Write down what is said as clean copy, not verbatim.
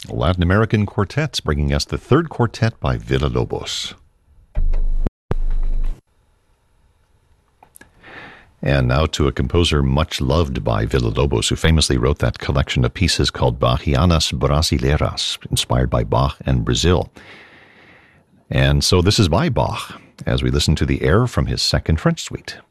Latin American quartets, bringing us the third quartet by Villa-Lobos. And now to a composer much loved by Villa-Lobos, who famously wrote that collection of pieces called Bachianas Brasileiras, inspired by Bach and Brazil. And so this is by Bach, as we listen to the air from his second French suite.